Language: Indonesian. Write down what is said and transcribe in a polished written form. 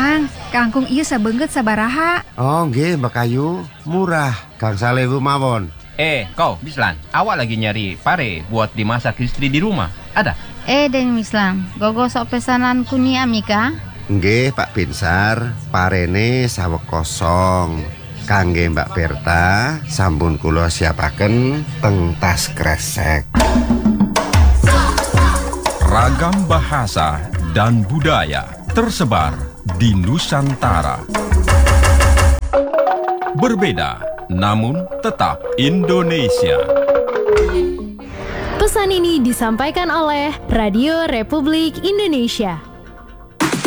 Mang, kangkung ieu sabeungkeut sabaraha? Oh nggih Mbak Ayu, murah. Kang Saleh mawon. Kau, Mislan, awak lagi nyari pare buat dimasak istri di rumah. Ada? Den Mislan, gogosok pesanan kuni Amika? Nggih Pak Binsar, parene saweg kosong. Kangge Mbak Berta, sampun kula siapaken teng tas kresek. Ragam bahasa dan budaya tersebar di Nusantara. Berbeda, namun tetap Indonesia. Pesan ini disampaikan oleh Radio Republik Indonesia.